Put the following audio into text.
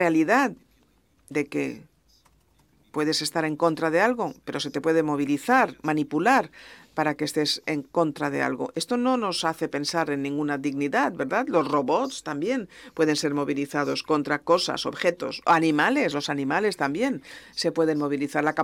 realidad de que puedes estar en contra de algo, pero se te puede movilizar, manipular para que estés en contra de algo. Esto no nos hace pensar en ninguna dignidad, ¿verdad? Los robots también pueden ser movilizados contra cosas, objetos, animales. Los animales también se pueden movilizar. La